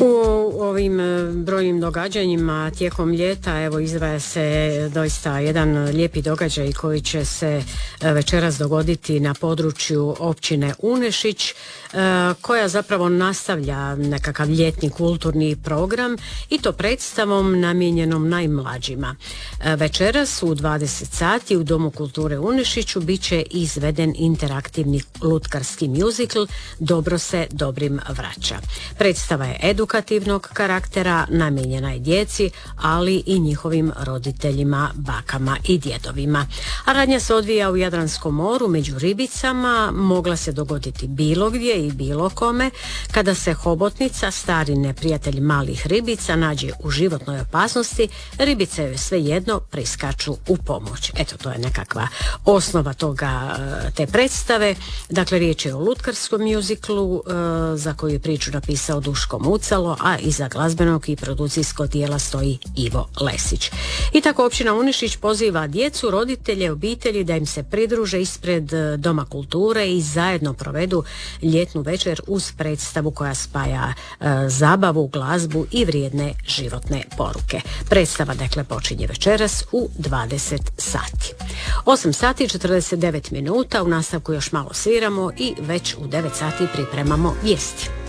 U ovim brojnim događanjima tijekom ljeta evo izdvaja se doista jedan lijepi događaj koji će se večeras dogoditi na području općine Unešić, koja zapravo nastavlja nekakav ljetni kulturni program i to predstavom namijenjenom najmlađima. Večeras u 20 sati u Domu kulture Unešiću bit će izveden interaktivni lutkarski muzikl Dobro se dobrim vraća. Predstava je edukativnog karaktera, namijenjena je djeci, ali i njihovim roditeljima, bakama i djedovima. A radnja se odvija u Jadranskom moru među ribicama, mogla se dogoditi bilo gdje i bilo kome. Kada se hobotnica, stari neprijatelj malih ribica, nađe u životnoj opasnosti, ribice joj svejedno priskaču u pomoć. Eto, to je nekakva osnova te predstave. Dakle, riječ je o lutkarskom muziklu za koju je priču napisao Duško Mucalo, a iza glazbenog i produkcijskog dijela stoji Ivo Lesić. I tako općina Unišić poziva djecu, roditelje, obitelji da im se pridruže ispred Doma kulture i zajedno provedu ljetnu večer uz predstavu koja spaja zabavu, glazbu i vrijedne životne poruke. Predstava dakle počinje večeras u 20 sati. 8 sati 49 minuta, u nastavku još malo sviramo i već u 9 sati pripremamo vijesti.